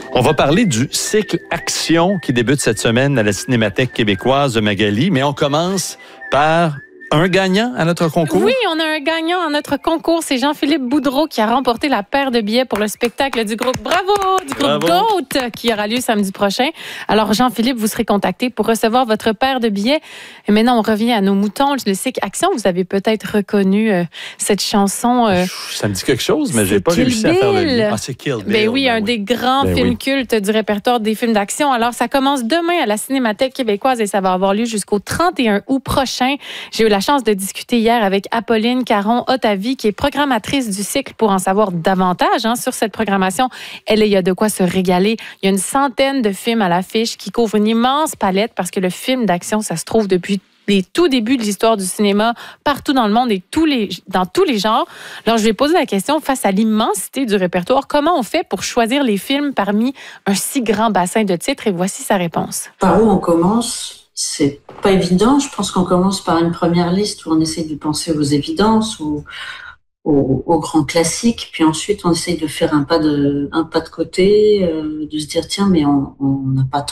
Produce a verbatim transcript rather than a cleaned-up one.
On va parler du cycle Action qui débute cette semaine à la Cinémathèque québécoise de Magalie, mais on commence par un gagnant à notre concours. Oui, on a un gagnant à notre concours. C'est Jean-Philippe Boudreau qui a remporté la paire de billets pour le spectacle du groupe Bravo, du groupe Bravo. GOAT qui aura lieu samedi prochain. Alors, Jean-Philippe, vous serez contacté pour recevoir votre paire de billets. Et maintenant, on revient à nos moutons. Le cycle Action, vous avez peut-être reconnu euh, cette chanson. Euh, Ça me dit quelque chose, mais j'ai c'est pas Kill réussi à faire le Bill. lien. Ah, c'est Kill Bill. Ben oui, ben un oui. des grands Ben films oui. cultes du répertoire des films d'action. Alors, ça commence demain à la Cinémathèque québécoise et ça va avoir lieu jusqu'au trente et un août prochain. J'ai eu la chance de discuter hier avec Apolline Caron-Otavi, qui est programmatrice du cycle, pour en savoir davantage hein, sur cette programmation. Elle, il y a de quoi se régaler. Il y a une centaine de films à l'affiche qui couvrent une immense palette parce que le film d'action, ça se trouve depuis les tout débuts de l'histoire du cinéma, partout dans le monde et tous les, dans tous les genres. Alors, je vais poser la question, face à l'immensité du répertoire, comment on fait pour choisir les films parmi un si grand bassin de titres? Et voici sa réponse. Par où on commence? C'est pas évident. Je pense qu'on commence par une première liste où on essaie de penser aux évidences ou aux, aux grands classiques. Puis ensuite, on essaye de faire un pas de, un pas de côté, euh, de se dire, tiens, mais on n'a pas